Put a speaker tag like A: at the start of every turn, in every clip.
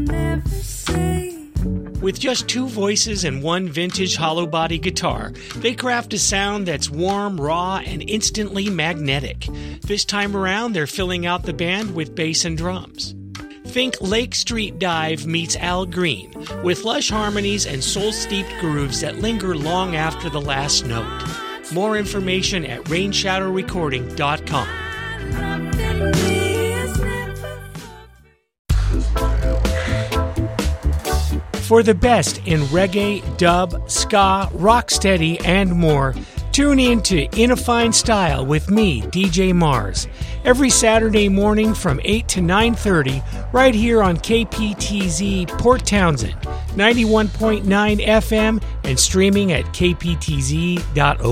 A: With just two voices and one vintage hollow body guitar, they craft a sound that's warm, raw, and instantly magnetic. This time around, they're filling out the band with bass and drums. Think Lake Street Dive meets Al Green, with lush harmonies and soul-steeped grooves that linger long after the last note. More information at rainshadowrecording.com. For the best in reggae, dub, ska, rocksteady, and more, tune in to In a Fine Style with me, DJ Mars, every Saturday morning from 8 to 9:30, right here on KPTZ Port Townsend, 91.9 FM, and streaming at kptz.org.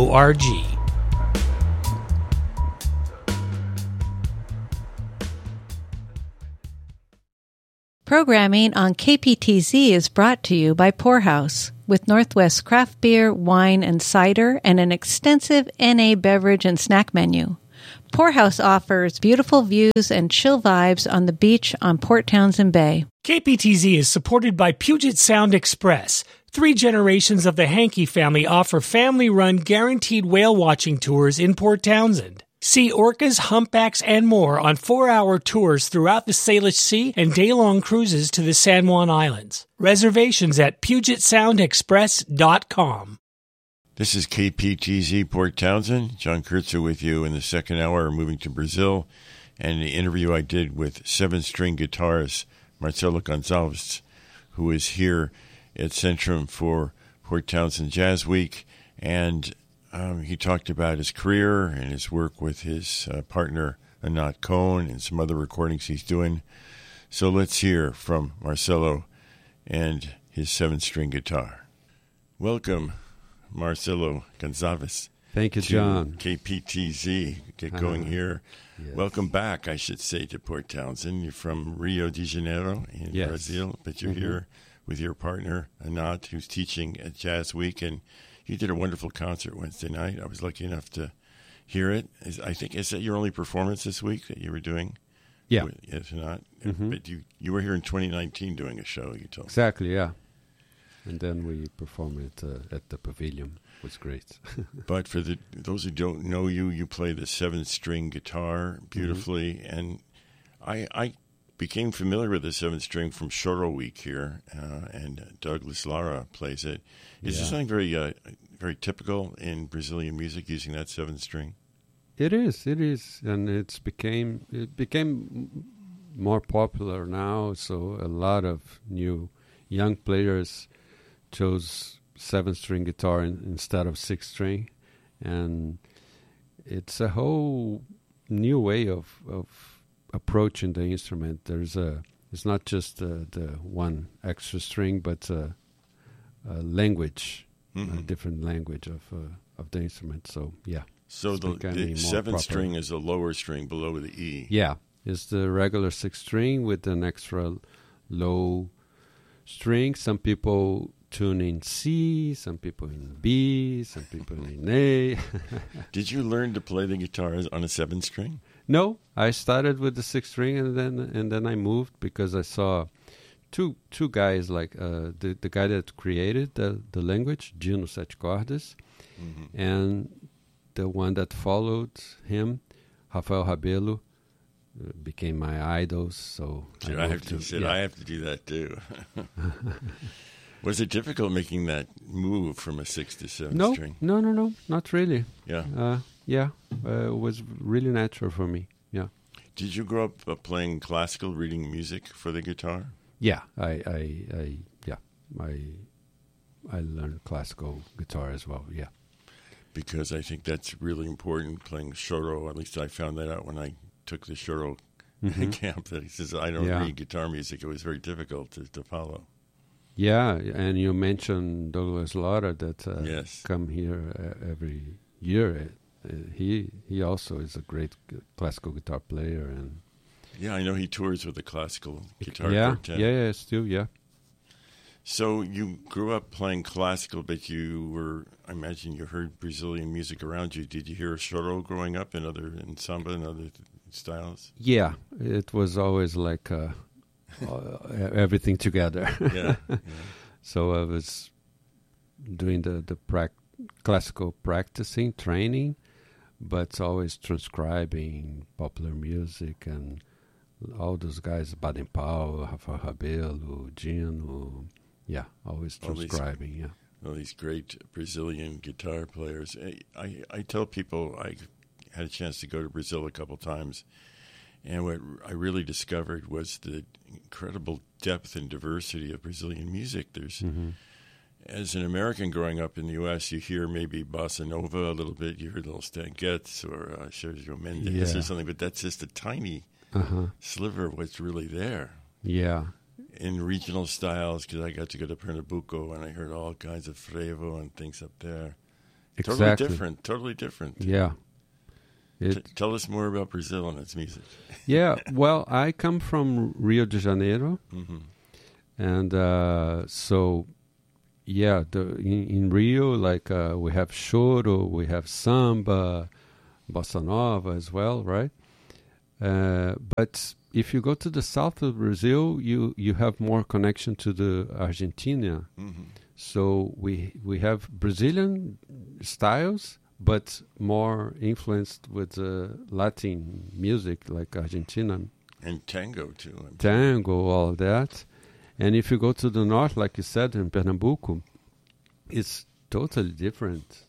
B: Programming on KPTZ is brought to you by Poorhouse, with Northwest craft beer, wine, and cider, and an extensive NA beverage and snack menu. Poorhouse offers beautiful views and chill vibes on the beach on Port Townsend Bay.
A: KPTZ is supported by Puget Sound Express. 3 generations of the Hankey family offer family-run guaranteed whale-watching tours in Port Townsend. See orcas, humpbacks, and more on 4-hour tours throughout the Salish Sea and day-long cruises to the San Juan Islands. Reservations at PugetSoundExpress.com.
C: This is KPTZ Port Townsend. John Kurtzer with you in the second hour, moving to Brazil, and the interview I did with 7-string guitarist Marcelo Gonçalves, who is here at Centrum for Port Townsend Jazz Week, and he talked about his career and his work with his partner, Anat Cohen, and some other recordings he's doing. So let's hear from Marcelo and his 7-string guitar. Welcome, Marcelo Gonçalves.
D: Thank you, John.
C: KPTZ. Get going here.
D: Yes.
C: Welcome back, I should say, to Port Townsend. You're from Rio de Janeiro in Brazil, but you're here with your partner, Anat, who's teaching at Jazz Week, and you did a wonderful concert Wednesday night. I was lucky enough to hear it. Is that your only performance this week that you were doing?
D: Yeah.
C: Yes, not. But you were here in 2019 doing a show, you told me.
D: Exactly, yeah. And then we performed it at the Pavilion. It was great.
C: But for those who don't know you, you play the 7-string guitar beautifully. And I became familiar with the 7-string from Choro Week here, and Douglas Lara plays it. Is this something very very typical in Brazilian music, using that 7-string?
D: It is, and it became more popular now. So a lot of new young players chose 7-string guitar instead of 6-string, and it's a whole new way of approaching the instrument. It's not just the one extra string, but a language, a different language of the instrument. So yeah.
C: So the 7-string is a lower string below the E.
D: Yeah, it's the regular 6-string with an extra low string. Some people tune in C, some people in B, some people in A.
C: Did you learn to play the guitar on a 7-string?
D: No, I started with the 6-string and then I moved because I saw two guys, like the guy that created the language, Gino Sete Cordas, and the one that followed him, Rafael Rabelo, became my idols. So
C: I have to do that too. Was it difficult making that move from a 6 to 7 string?
D: No, not really.
C: Yeah.
D: It was really natural for me. Yeah.
C: Did you grow up playing classical, reading music for the guitar?
D: Yeah, I learned classical guitar as well. Yeah.
C: Because I think that's really important, playing choro. At least I found that out when I took the choro camp. That he says I don't read guitar music. It was very difficult to follow.
D: Yeah, and you mentioned Douglas Lara that come here every year. He also is a great classical guitar player, and
C: I know he tours with a classical guitar quartet.
D: Yeah, still.
C: So you grew up playing classical, but I imagine you heard Brazilian music around you. Did you hear choro growing up in samba and other styles?
D: Yeah, it was always like everything together.
C: Yeah.
D: So I was doing the classical practicing, training, but always transcribing popular music and all those guys, Baden Powell, Rafael Rabelo, Gino, always transcribing,
C: All these great Brazilian guitar players. I tell people I had a chance to go to Brazil a couple times, and what I really discovered was the incredible depth and diversity of Brazilian music. There's, as an American growing up in the U.S., you hear maybe bossa nova a little bit. You hear little Stan Getz or Sergio Mendes or something, but that's just a tiny sliver of what's really there.
D: Yeah.
C: In regional styles, because I got to go to Pernambuco and I heard all kinds of frevo and things up there.
D: Exactly.
C: Totally different.
D: Yeah.
C: Tell us more about Brazil and its music.
D: Yeah, well, I come from Rio de Janeiro, and in Rio, like we have choro, we have samba, bossa nova as well, right? But if you go to the south of Brazil, you have more connection to the Argentina. So we have Brazilian styles, but more influenced with Latin music, like Argentina.
C: And tango, too.
D: Tango, all that. And if you go to the north, like you said, in Pernambuco, it's totally different.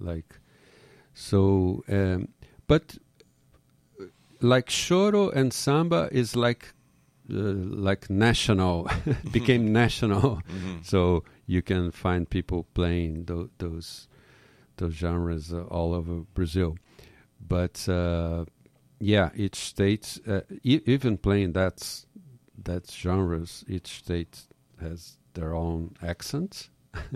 D: But like choro and samba is like national, became national. So you can find people playing those genres all over Brazil. But each state, even playing that genres, each state has their own accents,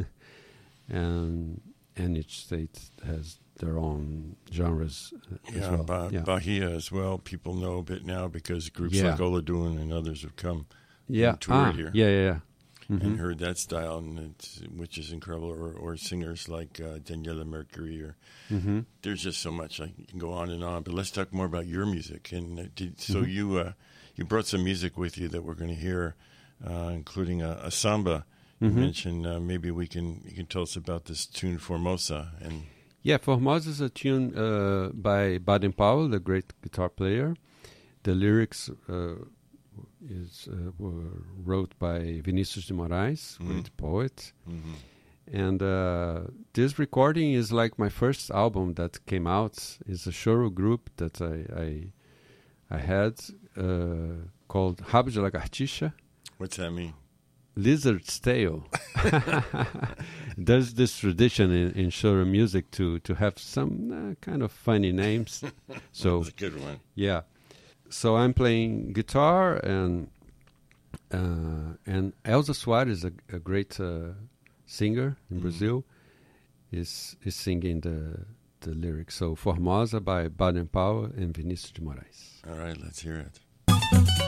D: and each state has their own genres as well.
C: Bahia as well. People know a bit now because groups like Olodum and others have come and toured here.
D: Yeah.
C: And heard that style, which is incredible, or singers like Daniela Mercury. There's just so much. I can go on and on, but let's talk more about your music. And you brought some music with you that we're going to hear, including a samba. You mentioned maybe you can tell us about this tune Formosa.
D: Formosa is a tune by Baden Powell, the great guitar player. The lyrics were wrote by Vinicius de Moraes, great poet. And this recording is like my first album that came out. It's a choro group that I had called Rabo de Lagartixa.
C: What's that mean?
D: Lizard's tail. There's this tradition in choro music to have some kind of funny names. So
C: that's a good one.
D: Yeah. So I'm playing guitar, and Elza Soares, a great singer in Brazil, is singing the lyrics. So Formosa by Baden Powell and Vinicius de Moraes.
C: All right, let's hear it.